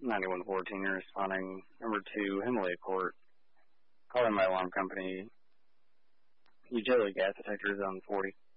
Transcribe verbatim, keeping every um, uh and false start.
ninety-one fourteen, you're responding. Number two, Himalaya Court. Calling my alarm company. Utility gas detector zone forty.